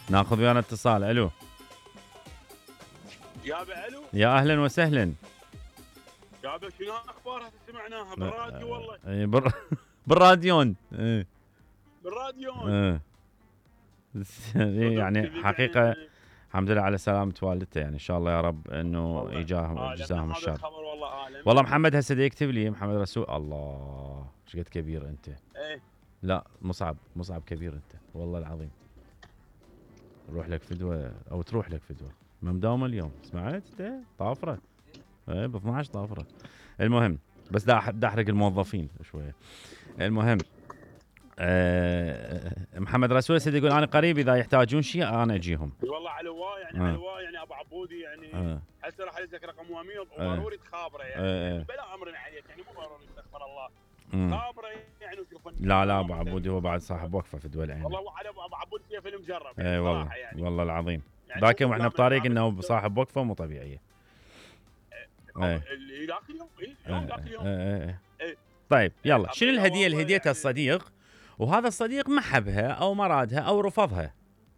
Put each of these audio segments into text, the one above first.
ناخذ ويانا اتصال. الو يابا الو. يا اهلا وسهلا. يابا شنو اخبارها سمعناها بالراديو والله. بالراديون. بالراديون. يعني حقيقه الحمد لله على سلامة والدته، يعني ان شاء الله يا رب انه يجزاهم الشر. والله محمد هسه يكتب لي محمد رسول. الله ايش قد كبير انت. ايه لا مصعب كبير انت والله العظيم. روح لك فدوه او تروح لك فدوه ما مداومه اليوم. سمعت انت طافره. ايه ب 12 طافره. المهم بس دا احرق الموظفين شويه. المهم محمد رسول سيدي يقول انا قريب اذا يحتاجون شيء انا اجيهم. والله على الواء يعني على الواء يعني ابو عبودي يعني هسه راح ادزك رقم واميض وضروري تخابره يعني بلا امر عليك يعني مو ضروري استغفر الله. خابره يعني وشوف. لا ابو عبودي هو بعد صاحب وقفه في دول العين. والله على ابو عبودي فيه فيلم جرب يعني والله يعني والله العظيم يعني ذاك واحنا بطريق انه صاحب وقفه مو طبيعيه. اللي ذاك اليوم ذاك اليوم. طيب يلا شنو الهديه اللي هديتها الصديق وهذا الصديق ما حبها او ما رادها او رفضها؟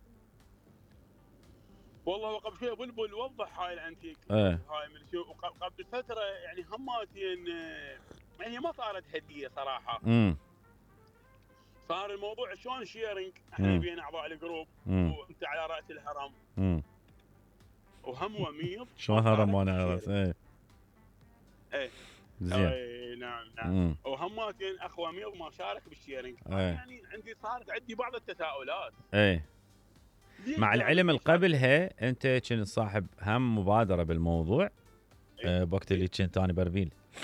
والله قبل شوي بلبل وضح هاي الانتيك. هاي من شو قبل فتره يعني هماتين يعني ما صارت هديه صراحه. صار الموضوع شلون شيرنج احنا بين اعضاء الجروب وانت على راس الهرم. وهم وميض شلون هرم وانا على راس. ايه زين. نعم وهماتين اخ وميض ما شارك بالشيرنج. يعني صارت عندي بعض التساؤلات. مع العلم قبلها انت كنت صاحب هم مبادره بالموضوع. بوقت اللي كنت انا بربيل